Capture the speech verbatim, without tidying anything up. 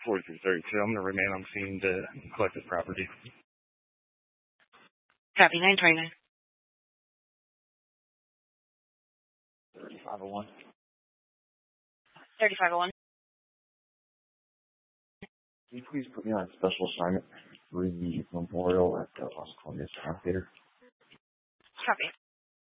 forty-three thirty-two. I'm going to remain on scene to collect the property. Copy, nine twenty-nine. thirty-five oh one. thirty-five oh one. Can you please put me on special assignment for the memorial at the Las Colinas Amphitheater? Copy.